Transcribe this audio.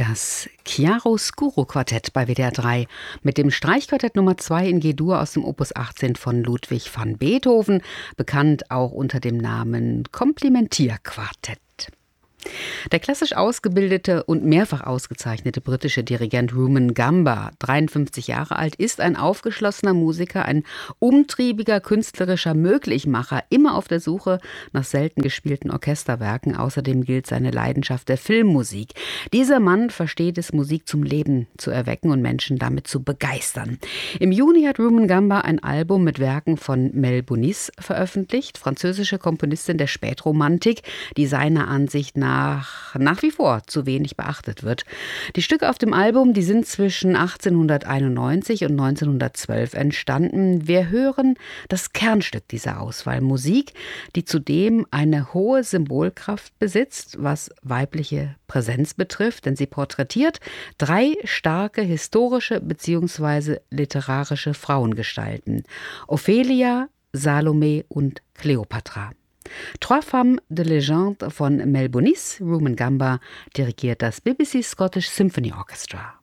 Das Chiaroscuro Quartett bei WDR 3 mit dem Streichquartett Nummer 2 in G-Dur aus dem Opus 18 von Ludwig van Beethoven, bekannt auch unter dem Namen Komplimentierquartett. Der klassisch ausgebildete und mehrfach ausgezeichnete britische Dirigent Rumen Gamba, 53 Jahre alt, ist ein aufgeschlossener Musiker, ein umtriebiger künstlerischer Möglichmacher, immer auf der Suche nach selten gespielten Orchesterwerken. Außerdem gilt seine Leidenschaft der Filmmusik. Dieser Mann versteht es, Musik zum Leben zu erwecken und Menschen damit zu begeistern. Im Juni hat Rumen Gamba ein Album mit Werken von Mel Bonis veröffentlicht, französische Komponistin der Spätromantik, die seiner Ansicht nach wie vor zu wenig beachtet wird. Die Stücke auf dem Album, die sind zwischen 1891 und 1912 entstanden. Wir hören das Kernstück dieser Auswahl: Musik, die zudem eine hohe Symbolkraft besitzt, was weibliche Präsenz betrifft, denn sie porträtiert 3 starke historische bzw. literarische Frauengestalten: Ophelia, Salome und Kleopatra. Trois Femmes de Légende von Mel Bonis. Rumen Gamba dirigiert das BBC Scottish Symphony Orchestra.